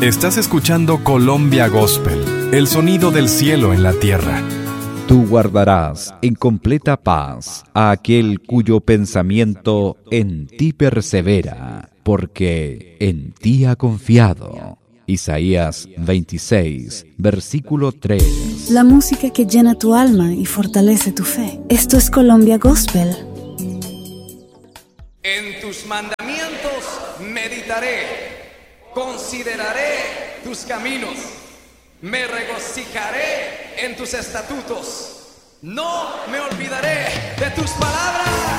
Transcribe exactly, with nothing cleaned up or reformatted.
Estás escuchando Colombia Gospel, el sonido del cielo en la tierra. Tú guardarás en completa paz a aquel cuyo pensamiento en ti persevera, porque en ti ha confiado. Isaías veintiséis, versículo tres. La música que llena tu alma y fortalece tu fe. Esto es Colombia Gospel. En tus mandamientos meditaré, consideraré tus caminos, me regocijaré en tus estatutos, no me olvidaré de tus palabras.